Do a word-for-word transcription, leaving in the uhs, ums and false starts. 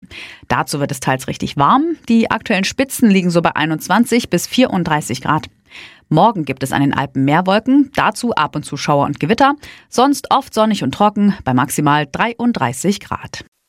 Dazu wird es teils richtig warm. Die aktuellen Spitzen liegen so bei einundzwanzig bis vierunddreißig Grad. Morgen gibt es an den Alpen mehr Wolken, dazu ab und zu Schauer und Gewitter. Sonst oft sonnig und trocken bei maximal dreiunddreißig Grad.